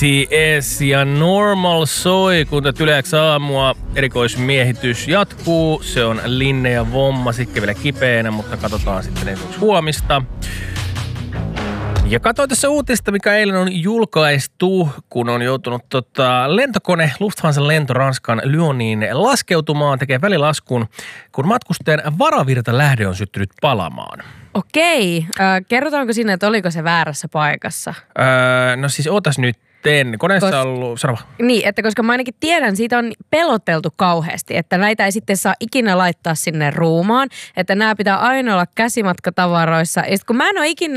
BTS ja Normal soi, kun Yleäks aamua erikoismiehitys jatkuu. Se on Linne ja Vomma, sitten vielä kipeänä, mutta katsotaan sitten ensin huomista. Ja katsoin tässä uutista, mikä eilen on julkaistu, kun on joutunut lentokone, Lufthansa lento Ranskan Lyoniin laskeutumaan, tekee välilaskun, kun matkustajan varavirta lähde on syttynyt palamaan. Okei. Kerrotaanko sinne, että oliko se väärässä paikassa? No siis ootas nyt. Koneessa on ollut, sano. Niin, että koska mä ainakin tiedän, siitä on peloteltu kauheasti, että näitä ei sitten saa ikinä laittaa sinne ruumaan, että nämä pitää aina olla käsimatkatavaroissa. Ja sitten kun mä en ole ikinä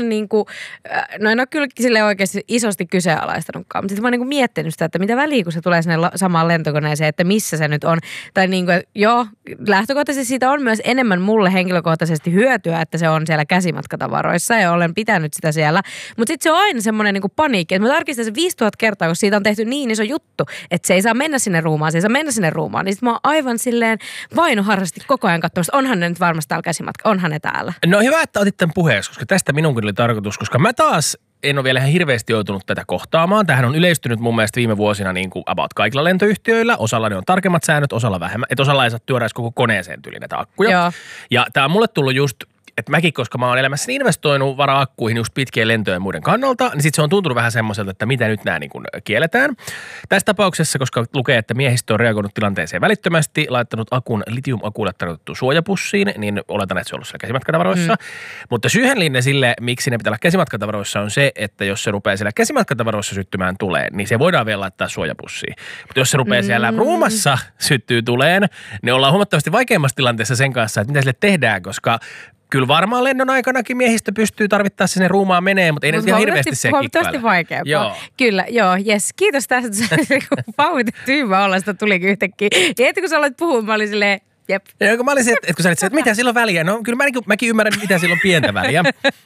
no en ole kyllä sille oikeasti isosti kyseenalaistanutkaan, mutta sitten mä oon miettinyt sitä, että mitä väliä, kun se tulee sinne samaan lentokoneeseen, että missä se nyt on. Tai joo, lähtökohtaisesti siitä on myös enemmän mulle henkilökohtaisesti hyötyä, että se on siellä käsimatkatavaroissa ja olen pitänyt sitä siellä. Mutta sitten se on aina semmoinen paniikki, että mä tarkistan se 5000 kertaa, kun siitä on tehty niin iso juttu, että se ei saa mennä sinne ruumaan, niin sitten mä oon aivan silleen vainoharrasti koko ajan katsomassa, onhan ne nyt varmasti täällä käsimatka, onhan ne täällä. No hyvä, että otit tämän puheeksi, koska tästä minunkin oli tarkoitus, koska mä taas en ole vielä ihan hirveästi joutunut tätä kohtaamaan. Tämähän on yleistynyt mun mielestä viime vuosina niin kuin about kaikilla lentoyhtiöillä. Osalla ne on tarkemmat säännöt, osalla vähemmän. Että osalla ei saa työdä koko koneeseen tyyliin näitä akkuja. Joo. Ja tää on mulle tullut just, että mäkin, koska mä oon elämässäni investoinut vara-akkuihin just pitkien lentojen muiden kannalta, niin sit se on tuntunut vähän semmoiselta, että mitä nyt nämä niin kuin kielletään. Tässä tapauksessa, koska lukee, että miehistö on reagoinut tilanteeseen välittömästi, laittanut akun litiumakulle tarkoitettu suojapussiin, niin oletan, että se on ollut siellä käsimatkatavaroissa. Mutta syyhän Linne sille, miksi ne pitää olla käsimatkatavaroissa, on se, että jos se rupeaa siellä käsimatkatavaroissa syttymään tuleen, niin se voidaan vielä laittaa suojapussiin. Mutta jos se rupeaa siellä ruumassa syttyy tuleen, niin ollaan huomattavasti vaikeammassa tilanteessa sen kanssa, että mitä sille tehdään, koska kyllä varmaan lennon aikanakin miehistö pystyy tarvittaessa sinne ruumaan menee, mutta ei nyt ihan hirveästi se huomattavasti vaikeampaa. Joo. Kyllä, joo, jes. Kiitos tästä. Pauvitettu hyvä olla, sitä tulikin yhtäkkiä. Ja heti kun sä aloit puhua, mä olin silleen, jep. Ja kun mä olin että kun sä olit että mitä sillä on väliä? No kyllä mäkin ymmärrän, mitä sillä on pientä väliä.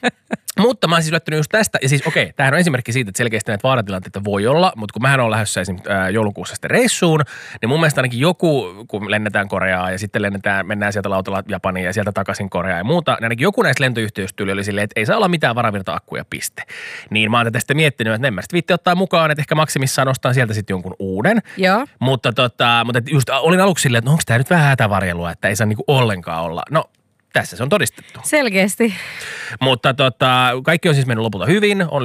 Mutta mä oon siis yllättynyt just tästä, ja siis okei, tämähän on esimerkki siitä, että selkeästi näitä vaaratilanteita voi olla, mutta kun mähän on lähdössä esimerkiksi joulukuussa sitten reissuun, niin mun mielestä ainakin joku, kun lennetään Koreaan ja sitten mennään sieltä lautalla Japaniin ja sieltä takaisin Koreaan ja muuta, niin ainakin joku näistä lentoyhtiöistä tyyli oli silleen, että ei saa olla mitään varavirta-akkuja, piste. Niin mä oon tästä miettinyt, että en mä sitten viitti ottaa mukaan, että ehkä maksimissaan ostan sieltä sitten jonkun uuden. Joo. Mutta just olin aluksi silleen, että onko tämä nyt vähän hätävarjelua, että ei saa niinku ollenkaan olla. No, tässä se on todistettu. Selkeästi. Mutta kaikki on siis mennyt lopulta hyvin. On